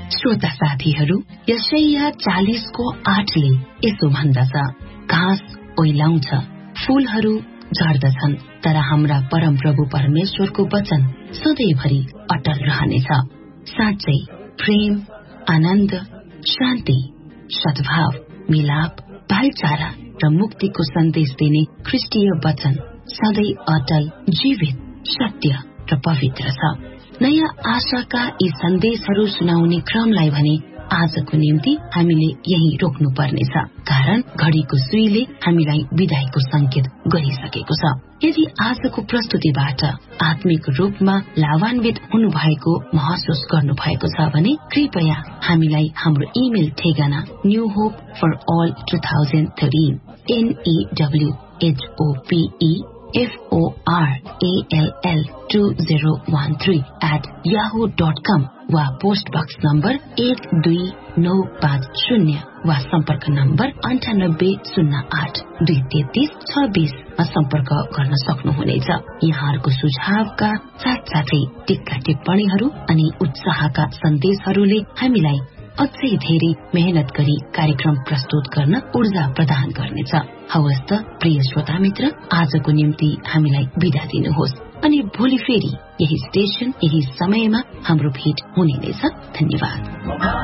श्रोता साथीहरू, यशाया 40:8ले यसो भन्दछ, घाँस ओइलाउँछ, फूलहरू झर्दछन्, तर हाम्रा परम प्रभु परमेश्वरको वचन सधैँभरि अटल रहनेछ। साँच्चै प्रेम, आनन्द, शान्ति, सद्भाव, मिलाप, भाइचारा र मुक्तिको सन्देश दिने ख्रिस्टीय वचन सधैँ अटल, जीवित, सत्य र पवित्र छ। नयाँ आशाका यी सन्देशहरू सुनाउने क्रमलाई भने आजको निम्ति हामीले यही रोक्नु पर्नेछ, कारण घडीको सुईले हामीलाई विदाईको संकेत गरिसकेको छ। यदि आजको प्रस्तुतिबाट आत्मिक रूपमा लाभान्वित हुनुभएको महसुस गर्नु भएको छ भने कृपया हामीलाई हाम्रो इमेल ठेगाना newhopeforall2013 newhopeforall2013 वा पोस्ट बक्स नम्बर 12950 वा सम्पर्क नम्बर 9808233226 मा सम्पर्क गर्न सक्नुहुनेछ। यहाँहरूको सुझावका साथसाथै टिक्का टिप्पणीहरू अनि उत्साहका सन्देशहरूले हामीलाई अझै धेरै मेहनत गरी कार्यक्रम प्रस्तुत गर्न ऊर्जा प्रदान गर्नेछ। हवस् त प्रिय श्रोता मित्र, आजको निम्ति हामीलाई बिदा दिनुहोस् अनि भोलि फेरि यही स्टेशन, यही समयमा हाम्रो भेट हुने नै छ। धन्यवाद।